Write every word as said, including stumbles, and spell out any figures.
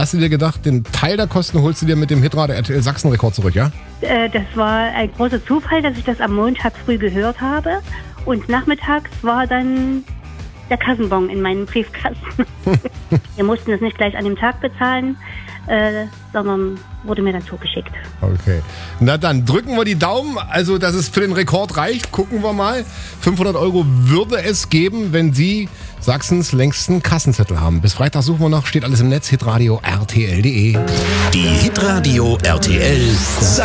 hast du dir gedacht, den Teil der Kosten holst du dir mit dem Hitradio R T L Sachsen-Rekord zurück, ja? Äh, das war ein großer Zufall, dass ich das am Montag früh gehört habe. Und nachmittags war dann der Kassenbon in meinem Briefkasten. Wir mussten es nicht gleich an dem Tag bezahlen, äh, sondern wurde mir dann zugeschickt. Okay. Na dann, drücken wir die Daumen, also dass es für den Rekord reicht. Gucken wir mal. fünfhundert Euro würde es geben, wenn Sie Sachsens längsten Kassenzettel haben. Bis Freitag suchen wir noch, steht alles im Netz, hitradio R T L punkt de. Die Hitradio R T L